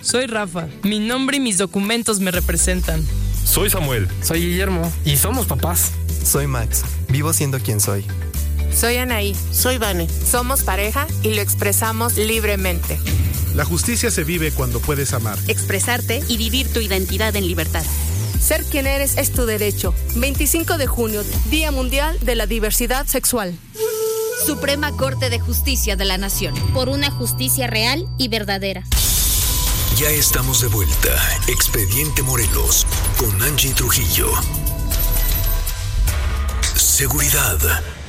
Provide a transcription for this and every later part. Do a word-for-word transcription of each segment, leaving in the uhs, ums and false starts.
Soy Rafa. Mi nombre y mis documentos me representan. Soy Samuel. Soy Guillermo. Y somos papás. Soy Max. Vivo siendo quien soy. Soy Anaí. Soy Vane. Somos pareja y lo expresamos libremente. La justicia se vive cuando puedes amar, expresarte y vivir tu identidad en libertad. Ser quien eres es tu derecho. veinticinco de junio, Día Mundial de la Diversidad Sexual. Suprema Corte de Justicia de la Nación. Por una justicia real y verdadera. Ya estamos de vuelta. Expediente Morelos con Angie Trujillo. Seguridad.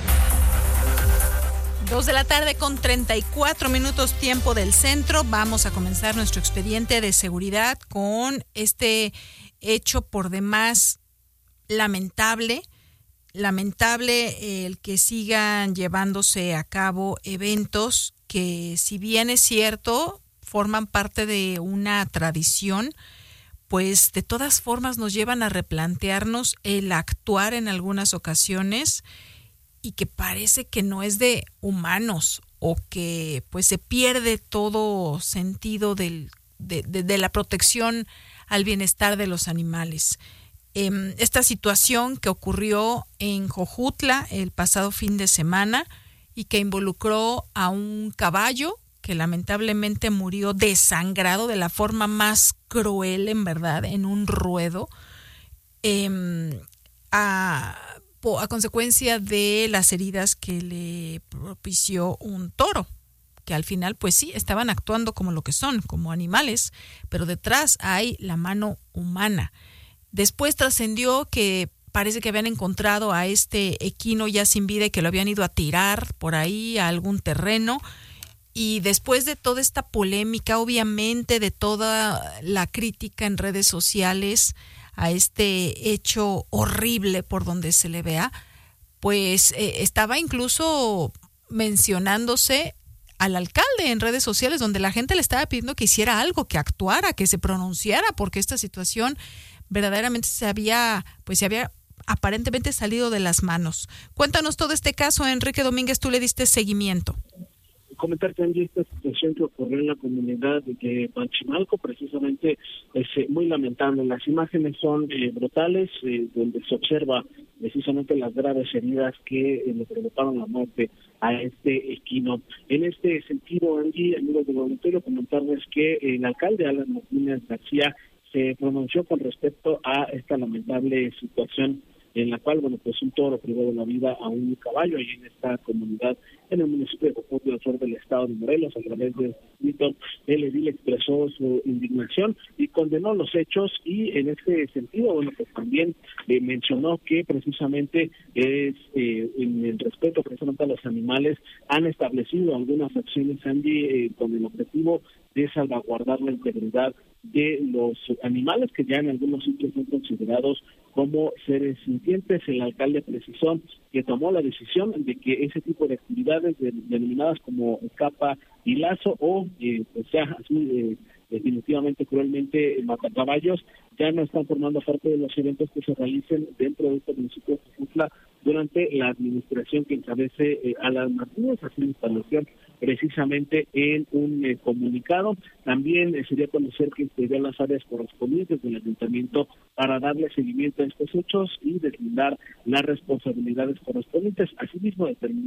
Dos de la tarde con treinta y cuatro minutos tiempo del centro. Vamos a comenzar nuestro expediente de seguridad con este hecho por demás lamentable. Lamentable el que sigan llevándose a cabo eventos que, si bien es cierto, forman parte de una tradición, pues de todas formas nos llevan a replantearnos el actuar en algunas ocasiones y que parece que no es de humanos o que pues se pierde todo sentido del, de, de, de la protección al bienestar de los animales. Eh, esta situación que ocurrió en Jojutla el pasado fin de semana y que involucró a un caballo que lamentablemente murió desangrado de la forma más cruel, en verdad, en un ruedo, eh, a a consecuencia de las heridas que le propició un toro, que al final pues sí, estaban actuando como lo que son, como animales, pero detrás hay la mano humana. Después trascendió que parece que habían encontrado a este equino ya sin vida y que lo habían ido a tirar por ahí a algún terreno. Y después de toda esta polémica, obviamente de toda la crítica en redes sociales a este hecho horrible por donde se le vea, pues eh, estaba incluso mencionándose al alcalde en redes sociales, donde la gente le estaba pidiendo que hiciera algo, que actuara, que se pronunciara, porque esta situación verdaderamente se había, pues se había aparentemente salido de las manos. Cuéntanos todo este caso, Enrique Domínguez, tú le diste seguimiento. Comentarte, Angie, esta situación que ocurrió en la comunidad de Panchimalco, precisamente es eh, muy lamentable. Las imágenes son eh, brutales, eh, donde se observa precisamente las graves heridas que eh, le provocaron la muerte a este equino. En este sentido, Angie, amigos del auditorio, comentarles que eh, el alcalde Alan Martínez García se pronunció con respecto a esta lamentable situación en la cual, bueno, pues un toro privó de la vida a un caballo ahí en esta comunidad, en el municipio de Jojutla, al sur del estado de Morelos. A través de este el edil expresó su indignación y condenó los hechos, y en ese sentido, bueno, pues también eh, mencionó que precisamente es eh, en el respeto precisamente a los animales han establecido algunas acciones, Angie, eh, con el objetivo de salvaguardar la integridad de los animales que ya en algunos sitios son considerados como seres sintientes. El alcalde precisó que tomó la decisión de que ese tipo de actividades denominadas como capa y lazo o eh, pues ya así eh, definitivamente cruelmente matacaballos ya no están formando parte de los eventos que se realicen dentro de este municipio de Jojutla durante la administración que encabece eh, Alan Martínez. Así lo estableció precisamente en un eh, comunicado. También eh, sería conocer que estudió las áreas correspondientes del ayuntamiento para darle seguimiento a estos hechos y deslindar las responsabilidades correspondientes. Asimismo, determinó